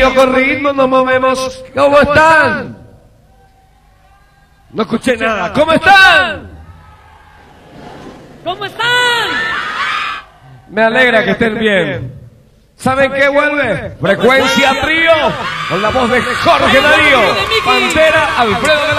Con ritmo nos movemos. ¿Cómo están? No escuché nada. ¿Cómo están? ¿Cómo están? Me alegra que estén bien. ¿Saben qué vuelve? Frecuencia Trío con la voz de Jorge Darío, Pantera, Alfredo de la